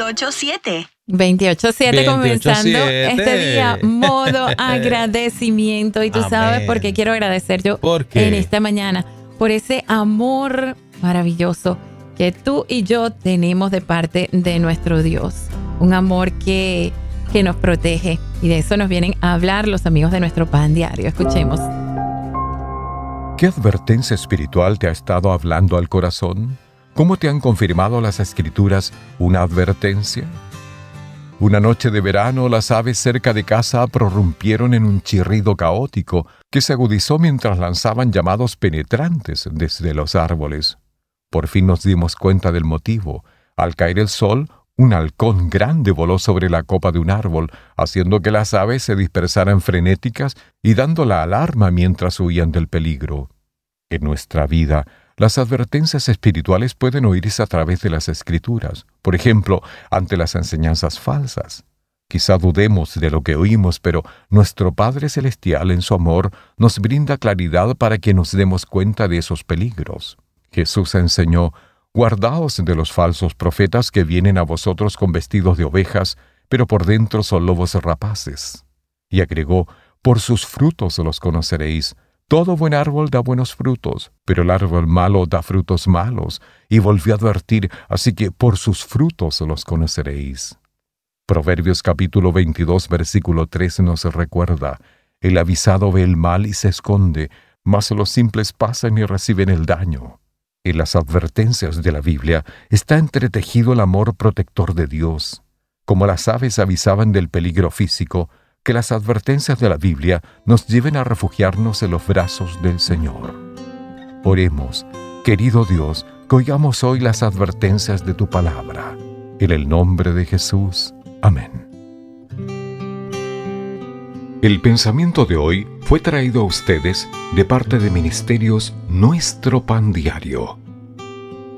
28-7. 28-7 comenzando 28-7. este día, modo agradecimiento. Y tú Amén. sabes por qué quiero agradecer yo ¿Por qué? en esta mañana. Por ese amor maravilloso que tú y yo tenemos de parte de nuestro Dios. Un amor que nos protege. Y de eso nos vienen a hablar los amigos de nuestro Pan Diario. Escuchemos. ¿Qué advertencia espiritual te ha estado hablando al corazón? ¿Cómo te han confirmado las Escrituras una advertencia? Una noche de verano, las aves cerca de casa prorrumpieron en un chirrido caótico que se agudizó mientras lanzaban llamados penetrantes desde los árboles. Por fin nos dimos cuenta del motivo. Al caer el sol, un halcón grande voló sobre la copa de un árbol, haciendo que las aves se dispersaran frenéticas y dando la alarma mientras huían del peligro. En nuestra vida, las advertencias espirituales pueden oírse a través de las Escrituras, por ejemplo, ante las enseñanzas falsas. Quizá dudemos de lo que oímos, pero nuestro Padre Celestial, en su amor, nos brinda claridad para que nos demos cuenta de esos peligros. Jesús enseñó: «Guardaos de los falsos profetas que vienen a vosotros con vestidos de ovejas, pero por dentro son lobos rapaces». Y agregó: «Por sus frutos los conoceréis. Todo buen árbol da buenos frutos, pero el árbol malo da frutos malos». Y volvió a advertir: «Así que por sus frutos los conoceréis». Proverbios capítulo 22, versículo 3 nos recuerda: «El avisado ve el mal y se esconde, mas los simples pasan y reciben el daño». En las advertencias de la Biblia está entretejido el amor protector de Dios. Como las aves avisaban del peligro físico, que las advertencias de la Biblia nos lleven a refugiarnos en los brazos del Señor. Oremos. Querido Dios, que oigamos hoy las advertencias de tu palabra. En el nombre de Jesús. Amén. El pensamiento de hoy fue traído a ustedes de parte de Ministerios Nuestro Pan Diario.